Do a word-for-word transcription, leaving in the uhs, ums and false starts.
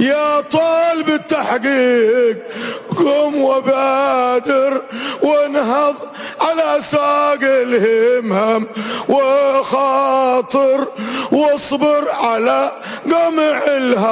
يا طالب التحقيق قم وبادر وانهض على ساق الهمم وخاطر واصبر على قمع الهوى.